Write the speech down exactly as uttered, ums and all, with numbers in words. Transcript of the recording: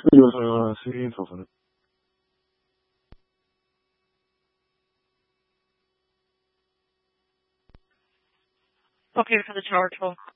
四六三四头发。 Okay, for the tower tool.